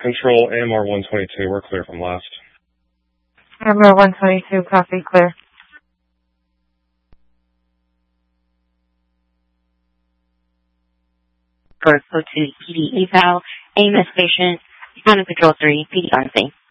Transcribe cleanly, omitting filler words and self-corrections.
Control AMR 122, we're clear from last. AMR 122, copy, clear. Go to PD eval, AMS station, County Patrol 3, PD RC.